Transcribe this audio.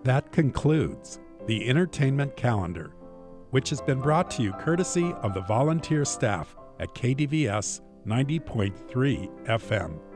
That concludes the entertainment calendar, which has been brought to you courtesy of the volunteer staff at KDVS 90.3 FM.